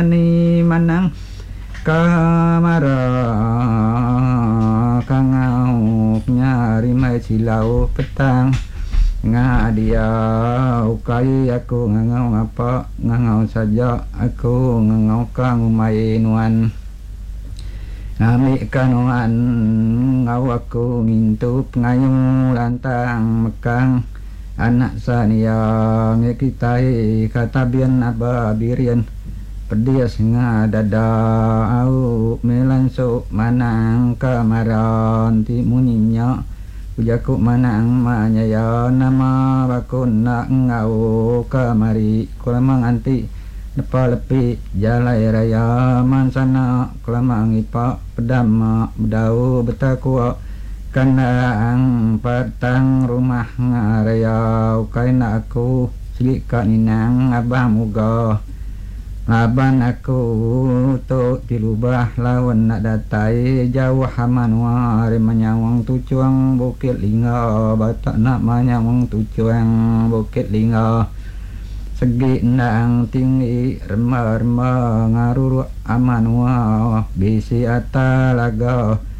ni manang kamara kangau nyari mai silau petang ngadia ukai aku ngangau ngapa ngangau saja aku ngangau kang umai nuan ngami kanuan ngau aku ngintup ngayung lantang mekang anak sania ngekitai katabian ababirian pedias ngadada au melanso manang kamaran ti muninya ujaku manang manyaya nama bakun nak ngau kamari kulamang anti nepa lepi jalai raya mansana kulamang ipa pedama bedau betakua kanang patang rumah ngaraya ukaina aku silika ninang abah muga laban aku to tilubah lawan nak datai jauh hamanwari manyawang tucuang bukit lingga batak nak manyawang tucuang bukit lingga segi nang tinggi remah-remah ngaruru amanwa bisi atalaga